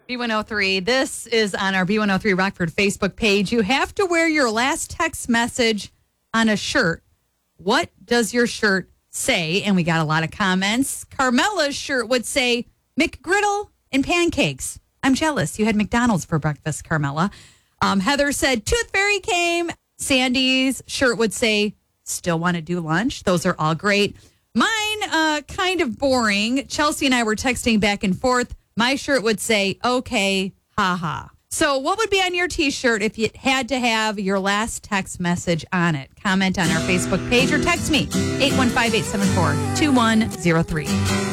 B103. This is on our B103 Rockford Facebook page. You have to wear your last text message on a shirt. What does your shirt say? And we got a lot of comments. Carmela's shirt would say McGriddle and pancakes. I'm jealous. You had McDonald's for breakfast, Carmela. Heather said Tooth Fairy came. Sandy's shirt would say still want to do lunch. Those are all great. Mine, kind of boring. Chelsea and I were texting back and forth. My shirt would say, okay, haha. So what would be on your T-shirt if you had to have your last text message on it? Comment on our Facebook page or text me, 815-874-2103.